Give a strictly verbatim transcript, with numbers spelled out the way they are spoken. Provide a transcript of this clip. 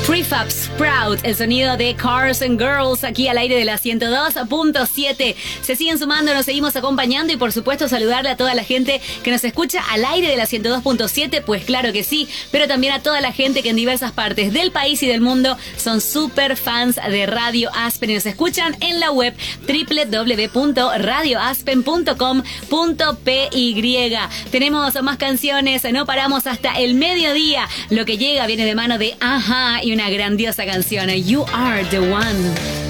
Prefab Sprout, el sonido de Cars and Girls, aquí al aire de la ciento dos punto siete. Se siguen sumando, nos seguimos acompañando y por supuesto saludarle a toda la gente que nos escucha al aire de la ciento dos punto siete, pues claro que sí, pero también a toda la gente que en diversas partes del país y del mundo son súper fans de Radio Aspen y nos escuchan en la web doble u doble u doble u punto radio aspen punto com punto p y. Tenemos más canciones, no paramos hasta el mediodía. Lo que llega viene de mano de Ajá y una grandiosa canción, You Are The One.